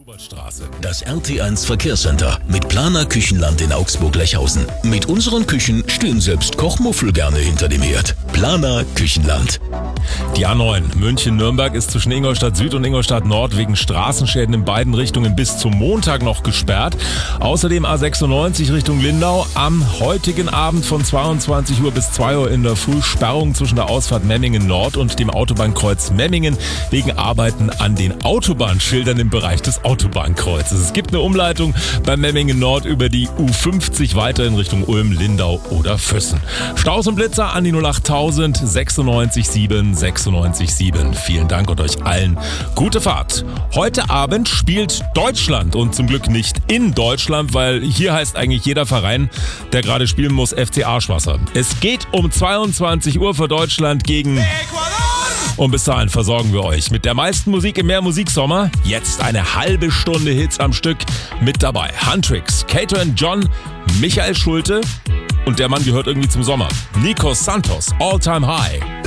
Hubertstraße. Das RT1 Verkehrscenter mit Planer Küchenland in Augsburg-Lechhausen. Mit unseren Küchen stehen selbst Kochmuffel gerne hinter dem Herd. Planer Küchenland. Die A9 München-Nürnberg ist zwischen Ingolstadt Süd und Ingolstadt Nord wegen Straßenschäden in beiden Richtungen bis zum Montag noch gesperrt. Außerdem A96 Richtung Lindau am heutigen Abend von 22 Uhr bis 2 Uhr in der Früh Sperrung zwischen der Ausfahrt Memmingen Nord und dem Autobahnkreuz Memmingen wegen Arbeiten an den Autobahnschildern im Bereich des Autobahnkreuzes. Es gibt eine Umleitung bei Memmingen Nord über die U50 weiter in Richtung Ulm, Lindau oder Füssen. Staus und Blitzer an die 08000 96 7 96 7. Vielen Dank und euch allen gute Fahrt. Heute Abend spielt Deutschland und zum Glück nicht in Deutschland, weil hier heißt eigentlich jeder Verein, der gerade spielen muss, FC Arschwasser. Es geht um 22 Uhr für Deutschland gegen Ecuador. Und bis dahin versorgen wir euch mit der meisten Musik im Mehr-Musik-Sommer. Jetzt eine halbe Stunde Hits am Stück mit dabei. Huntrix, Kato & John, Michael Schulte und der Mann gehört irgendwie zum Sommer. Nico Santos, All Time High.